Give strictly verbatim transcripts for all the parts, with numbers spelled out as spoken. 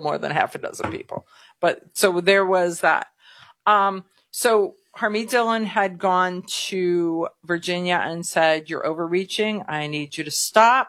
more than half a dozen people. But so there was that. Um, so Harmeet Dillon had gone to Virginia and said, "You're overreaching. I need you to stop."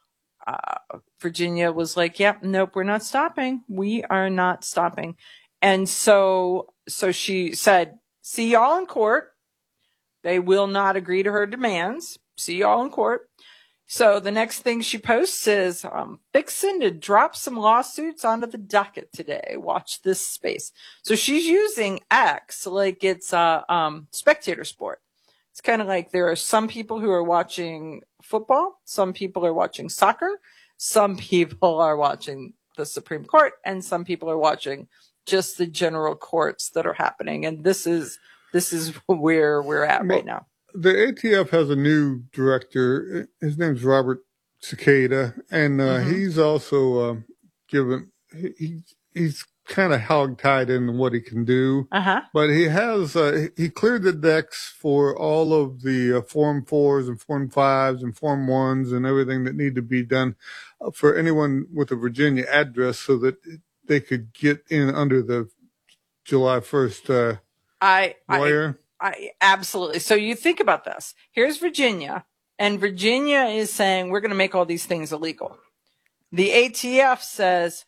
Uh, Virginia was like, "Yep, yeah, nope, we're not stopping. We are not stopping." And so, so she said, "See y'all in court." They will not agree to her demands. See y'all in court. So the next thing she posts is, um, fixing to drop some lawsuits onto the docket today. Watch this space. So she's using X like it's a um, spectator sport. It's kind of like there are some people who are watching football. Some people are watching soccer. Some people are watching the Supreme Court. And some people are watching just the general courts that are happening. And this is this is where we're at well, right now. The A T F has a new director. His name's Robert Cicada, and uh, mm-hmm. he's also uh, given he he's kind of hog-tied in what he can do. Uh-huh. But he has uh, he cleared the decks for all of the uh, Form Fours and Form Fives and Form Ones and everything that need to be done uh, for anyone with a Virginia address, so that they could get in under the July first uh, I wire. I, I, absolutely. So you think about this. Here's Virginia, and Virginia is saying we're going to make all these things illegal. The A T F says,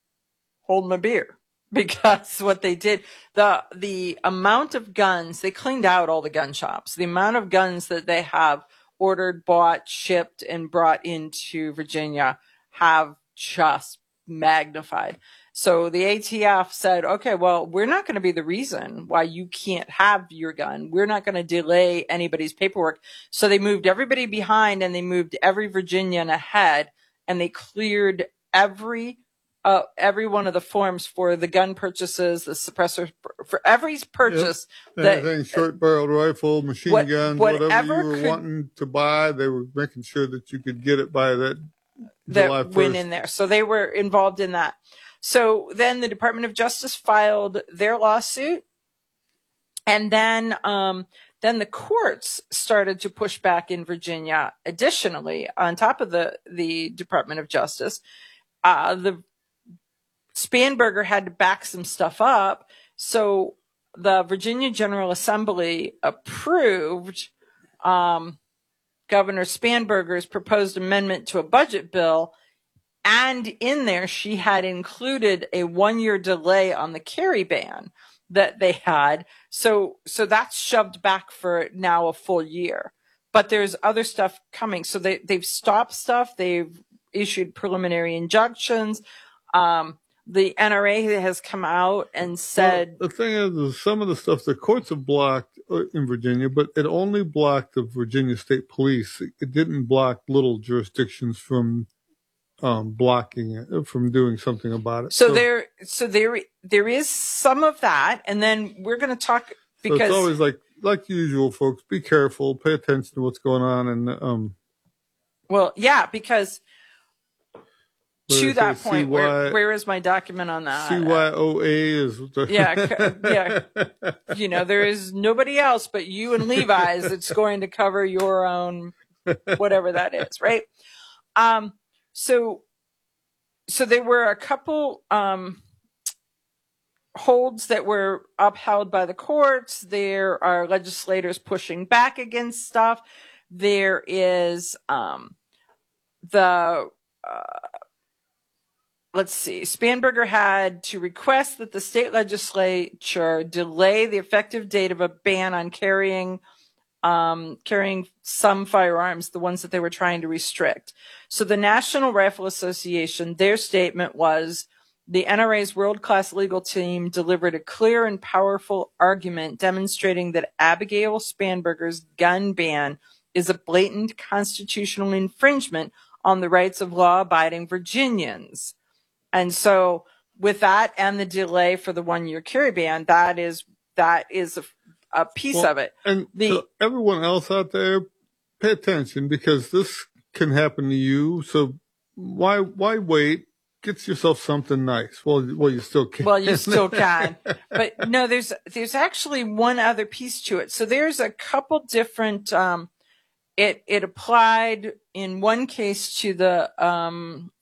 hold my beer, because what they did, the the amount of guns, they cleaned out all the gun shops. The amount of guns that they have ordered, bought, shipped, and brought into Virginia have just magnified. So the A T F said, okay, well, we're not going to be the reason why you can't have your gun. We're not going to delay anybody's paperwork. So they moved everybody behind, and they moved every Virginian ahead, and they cleared every uh, every one of the forms for the gun purchases, the suppressor, for every purchase. Yep. Anything, short-barreled rifle, machine what, guns, whatever whatever you were could, wanting to buy, they were making sure that you could get it by that that July first. Went in there. So they were involved in that. So then the Department of Justice filed their lawsuit, and then um, then the courts started to push back in Virginia. Additionally, on top of the, the Department of Justice, uh, the Spanberger had to back some stuff up. So the Virginia General Assembly approved um, Governor Spanberger's proposed amendment to a budget bill. And in there, she had included a one-year delay on the carry ban that they had. So, so that's shoved back for now a full year. But there's other stuff coming. So they, they've stopped stuff. They've issued preliminary injunctions. Um, the N R A has come out and said... Well, the thing is, is, some of the stuff the courts have blocked in Virginia, but it only blocked the Virginia State Police. It didn't block little jurisdictions from... Um, blocking it, from doing something about it. So, so there, so there, there is some of that, and then we're going to talk because so it's always like, like usual, folks. Be careful, pay attention to what's going on, and um. Well, yeah, because to that point, where where is my document on that? C Y O A is the yeah, yeah. You know, there is nobody else but you and Levi's that's going to cover your own whatever that is, right? Um. So, so there were a couple um, holds that were upheld by the courts. There are legislators pushing back against stuff. There is um, the, uh, let's see, Spanberger had to request that the state legislature delay the effective date of a ban on carrying Um, carrying some firearms, the ones that they were trying to restrict. So the National Rifle Association, their statement was, the N R A's world-class legal team delivered a clear and powerful argument demonstrating that Abigail Spanberger's gun ban is a blatant constitutional infringement on the rights of law-abiding Virginians. And so with that and the delay for the one-year carry ban, that is, that is a a piece well, of it. And the, to everyone else out there, pay attention, because this can happen to you. So why why wait? Get yourself something nice. Well, well, you still can. Well, you still can. But no, there's there's actually one other piece to it. So there's a couple different. Um, it it applied in one case to the um,